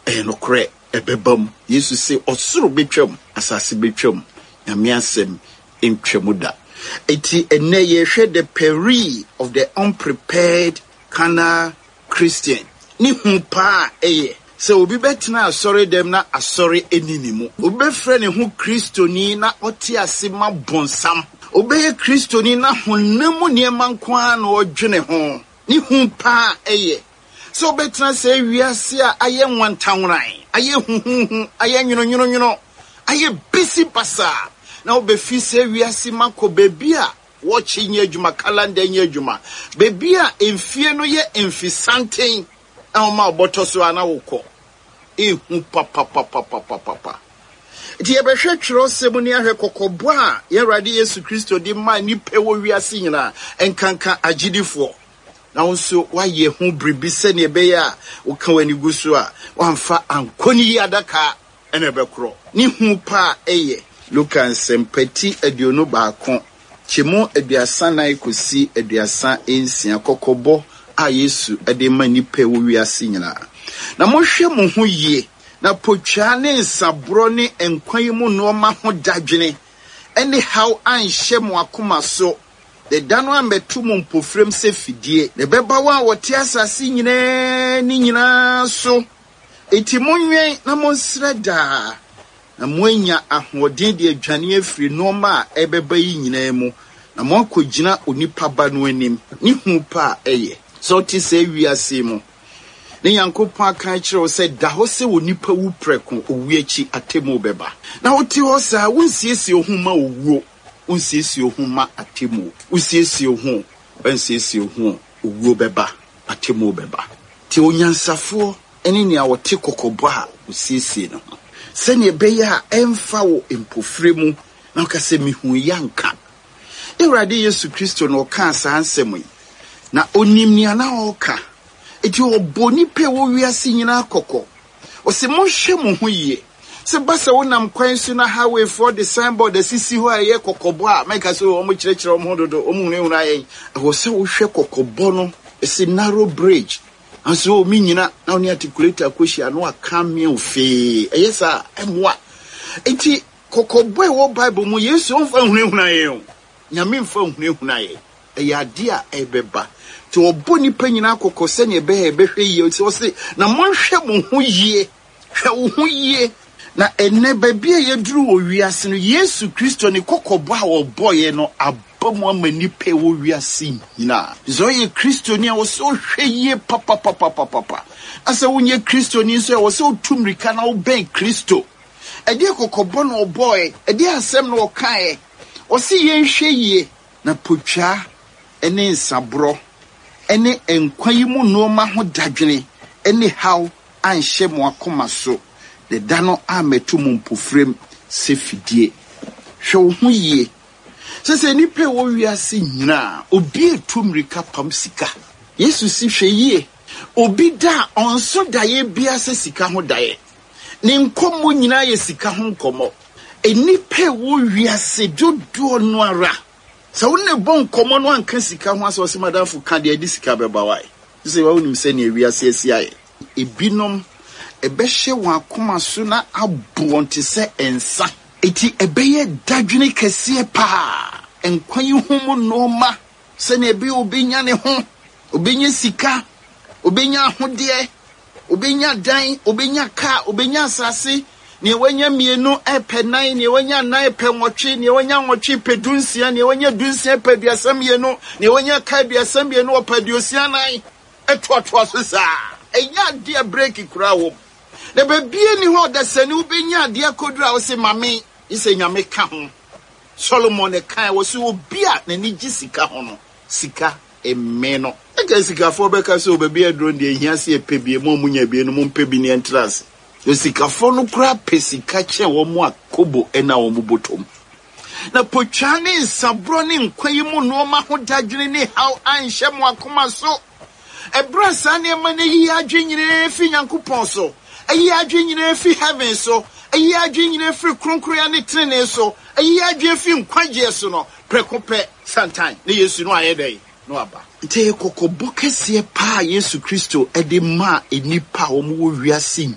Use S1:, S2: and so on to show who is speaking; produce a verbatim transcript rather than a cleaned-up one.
S1: e no kre ebebam Yesu se osoro betwam asase betwam nyame asem entwemu da eti ene ye hwe the peril of the unprepared carnal Christian ni hu pa eye se obi betina asori dem na asori eninimu obi befre ne hu Kristoni na oti ase ma bonsam obi ye Kristoni na honemu niema nkwa na odwene ho ni hu pa eye so betina se wiase a aye nwantanwran aye huhuhu aye nyono nyono nyono aye bisi pasa na obefi se wiase mako bebi a watchi nye adwuma calendar nye adwuma bebi a emfie no ye emfisanten a ma oboto so ana wokọ ehu papa papa papa papa ti e behwe twiro semu ni ahwe kokobo a ye Awurade Yesu Kristo di ma ni pewo wiase nyina enkanka agidifo na wonso waye hu bribi se ne be ya woka wani gusu a wamfa ankoni yadaka ene bekro ni hu pa eye Luka sempati aduonu baako chemo aduasa nan kosi aduasa ensia kokobo a Yesu ade ma ni pewo wiase nyina na mohwe mo ho yie na potwa ne nsabro ne enkwan mu no ma ho dadwene ene how anhye mo akoma so the dano ametu mo mpofrem se fidie ne beba wa wote asase nyina ni nyina so eti monwen na monsreda na moanya ahoden de adwane afiri no ma ebeba yi nyina mu na mo akogina onipa ba no anim ni hu pa eye so ti se wiase mu ne Yankopɔn aka kyerɛ sɛ da ho se onipa wu preko owiachi atemu beba na woti ho sa wonsiesie ohuma owuo wonsiesie ohuma atemu wonsiesie ohu wonsiesie ohu owuo beba atemu beba ti onyansafo ene ne a wote kokobo a wonsiesie no sɛ ne beya emfa wo empofremu na ka sɛ mihu yanka Awurade Yesu Kristo no ka sa ansɛm na onim ni ana oka eti oboni pe wo wiase nyina akokɔ o se mohwe mo ho yie se basa wonam kwan su na highway for the signboard the sisi ho aye kokobo a make so o mo kyerɛkyerɛ o mo dodo o mo hunu ayen wo se wo hwɛ kokobo no ese narrow bridge aso o mi nyina na oni articulate akohia no aka me ofe eye sa emwa eti kokobo e wo Bible mu Yesu on fa hunu hunu ayen nyame mfa hunu hunu ayen eye ade a ebeba ti oboni panyina akokɔ se ne be behwe yie ti o se na monhwɛ mo ho yie hwɛ wo ho yie na enne baby ye duru wo wiase no Yesu Kristo ne kokobo a wo boye no abamu amani pe wo wiase nyina zo ye Kristo ni a wo so hwɛ yie papa papa papa asa wonye Kristo ni so wo so tumrika na wo ben Kristo ede kokobo no boy ede asem no kae wo se ye hwɛ yie na potwa ene nsabro ene enkwan mu no ma ho dadwene ene how anhye mo akoma so de dano ametu mu mpofrem se fidie hwe wo ho yie sese ni pe wo wiase nyina obi etumrika pam sika Yesu si hwe yie obi da onso daye bia se sika ho daye ne nkomo nyina ye sika ho nkomo eni pe wo wiase dodo no ara sa wonne bon komo no anka sika ho aso se madamfo ka de adi sika beba wai se wa wonim se ne wiase asia ebinom ebehye wa akoma so na abonte se ensa eti ebeye dadwene kese pa enkwan yi ho no ma se ne ebe obenya ne ho obenya sika obenya ahode obenya dan obenya ka obenya asase ne wanya mienu epe nine ne wanya nine pe nwotwe ne wanya nwotwe pe dunsia ne wanya dunsia pe biasam yenu ne wanya ka biasam yenu opadiosia nine etoato so sa enya dia break kura wo ne bebie ni ho da sani ubenya dia kodura wo se mame ise nyame ka ho Solomon ne kan wo se obi a na ni gisika ho no sika emme no eka sika fo be ka so bebie dro de ehia se epebie mo munya bie no mo mpebi ne entrance Yosikafo no kura pesika che wo mu akobo ena wo mu botom na potwa ne nsabro ne nkwayi mu no ma ho dadwene ne how anhye mo akoma so ebra sa ne ma ne yi adwenyire fi Nyankopɔn so ayi adwenyire fi heaven so ayi adwenyire fi kronkroya ne trene so ayi adwe fi nkwaje so no prekope santan ne Yesu no ayedai no aba nte kokobo kese pa Yesu Kristo ede ma enipa wo mu wiase